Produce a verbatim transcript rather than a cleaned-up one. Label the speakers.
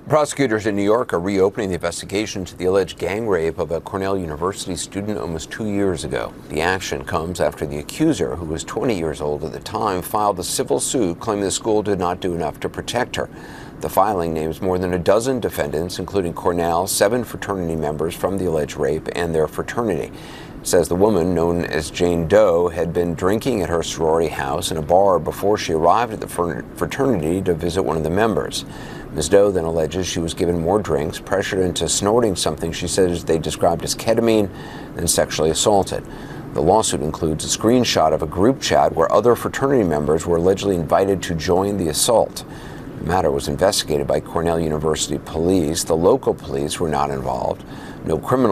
Speaker 1: Prosecutors in New York are reopening the investigation into the alleged gang rape of a Cornell University student almost two years ago. The action comes after the accuser, who was twenty years old at the time, filed a civil suit claiming the school did not do enough to protect her. The filing names more than a dozen defendants, including Cornell, seven fraternity members from the alleged rape, and their fraternity. It says the woman, known as Jane Doe, had been drinking at her sorority house in a bar before she arrived at the fraternity to visit one of the members. Miz Doe then alleges she was given more drinks, pressured into snorting something she says they described as ketamine, and sexually assaulted. The lawsuit includes a screenshot of a group chat where other fraternity members were allegedly invited to join the assault. The matter was investigated by Cornell University police. The local police were not involved. No criminal